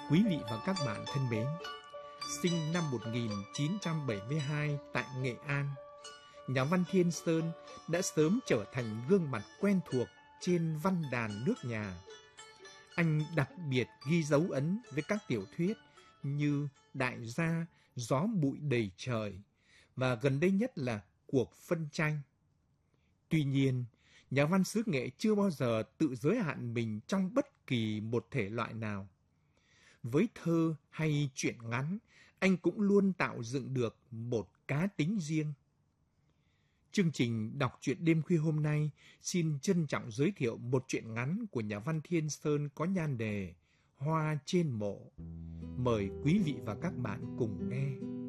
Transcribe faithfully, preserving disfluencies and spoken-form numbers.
Quý vị và các bạn thân mến, sinh năm một nghìn chín trăm bảy mươi hai tại Nghệ An, nhà văn Thiên Sơn đã sớm trở thành gương mặt quen thuộc trên văn đàn nước nhà. Anh đặc biệt ghi dấu ấn với các tiểu thuyết như Đại gia, Gió bụi đầy trời và gần đây nhất là Cuộc phân tranh. Tuy nhiên, nhà văn xứ Nghệ chưa bao giờ tự giới hạn mình trong bất kỳ một thể loại nào. Với thơ hay truyện ngắn, anh cũng luôn tạo dựng được một cá tính riêng. Chương trình đọc truyện đêm khuya hôm nay xin trân trọng giới thiệu một truyện ngắn của nhà văn Thiên Sơn có nhan đề Hoa trên mộ. Mời quý vị và các bạn cùng nghe.